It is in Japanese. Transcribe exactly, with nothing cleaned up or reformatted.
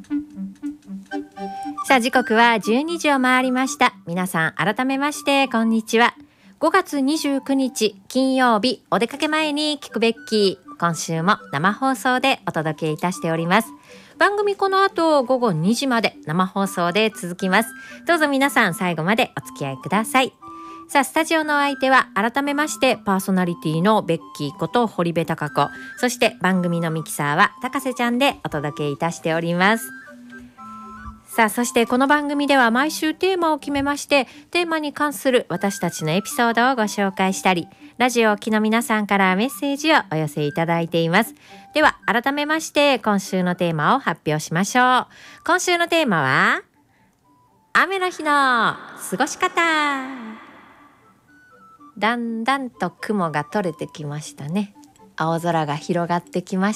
さあ時刻はじゅうにじを回りました。皆さん改めましてこんにちは。ごがつにじゅうくにち金曜日、お出かけ前に聞くべき、今週も生放送でお届けいたしております。番組この後ごごにじまで生放送で続きます。どうぞ皆さん最後までお付き合いください。さあスタジオの相手は改めましてパーソナリティのベッキーこと堀部貴子、そして番組のミキサーは高瀬ちゃんでお届けいたしております。さあそしてこの番組では毎週テーマを決めまして、テーマに関する私たちのエピソードをご紹介したり、ラジオを聴きの皆さんからメッセージをお寄せいただいています。では改めまして今週のテーマを発表しましょう。今週のテーマは雨の日の過ごし方。だんだんと雲が取れてきましたね。青空が広がってきました。